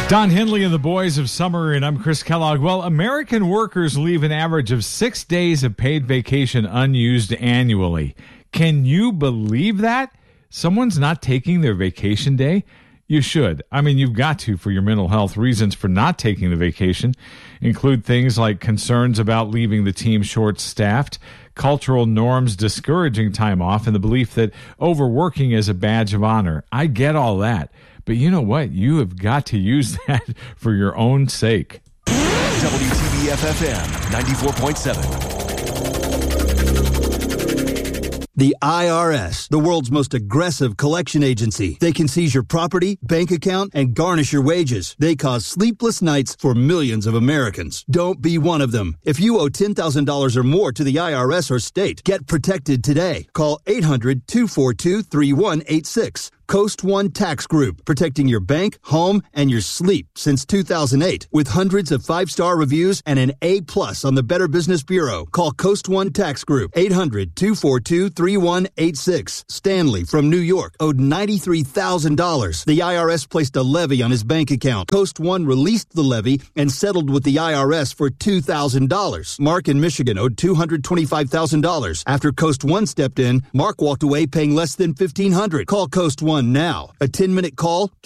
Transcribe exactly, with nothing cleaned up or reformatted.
Don Henley and the boys of summer, and I'm Chris Kellogg. Well, American workers leave an average of six days of paid vacation unused annually. Can you believe that? Someone's not taking their vacation day? You should. I mean, you've got to for your mental health. Reasons for not taking the vacation include things like concerns about leaving the team short-staffed, cultural norms discouraging time off, and the belief that overworking is a badge of honor. I get all that. But you know what? You have got to use that for your own sake. W T B F F M ninety-four point seven. The I R S, the world's most aggressive collection agency. They can seize your property, bank account, and garnish your wages. They cause sleepless nights for millions of Americans. Don't be one of them. If you owe ten thousand dollars or more to the I R S or state, get protected today. Call eight hundred, two four two, three one eight six. Coast One Tax Group, protecting your bank, home, and your sleep since two thousand eight. With hundreds of five-star reviews and an A plus on the Better Business Bureau. Call Coast One Tax Group, eight hundred, two four two, three one eight six. Stanley from New York owed ninety-three thousand dollars. The I R S placed a levy on his bank account. Coast One released the levy and settled with the I R S for two thousand dollars. Mark in Michigan owed two hundred twenty-five thousand dollars. After Coast One stepped in, Mark walked away paying less than fifteen hundred dollars. Call Coast One now. A ten-minute call